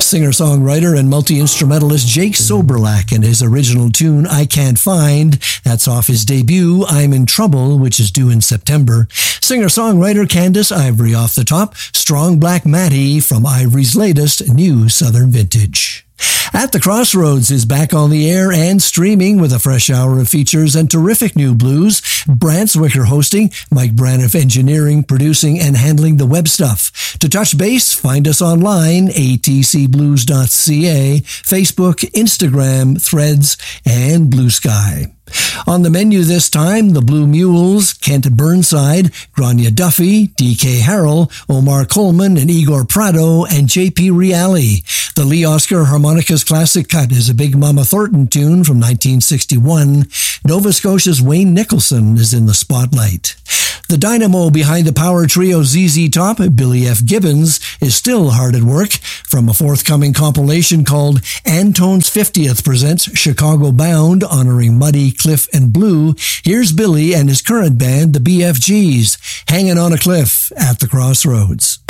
Singer-songwriter and multi-instrumentalist Jake Soberlak and his original tune, I Can't Find. That's off his debut, I'm in Trouble, which is due in September. Singer-songwriter Candace Ivory off the top, Strong Black Matty from Ivory's latest, New Southern Vintage. At the Crossroads is back on the air and streaming with a fresh hour of features and terrific new blues. Brant Zwicker hosting, Mike Braniff engineering, producing, and handling the web stuff. To touch base, find us online, atcblues.ca, Facebook, Instagram, Threads, and Blue Sky. On the menu this time, the Blue Mules, Kent Burnside, Grania Duffy, D.K. Harrell, Omar Coleman, and Igor Prado, and J.P. Reale. The Lee Oscar Harmonicas Classic Cut is a Big Mama Thornton tune from 1961. Nova Scotia's Wayne Nicholson is in the spotlight. The dynamo behind the power trio ZZ Top, Billy F. Gibbons, is still hard at work. From a forthcoming compilation called Antone's 50th presents Chicago Bound, honoring Muddy, Cliff, and Blue, here's Billy and his current band, the BFGs, hanging on a cliff at the Crossroads.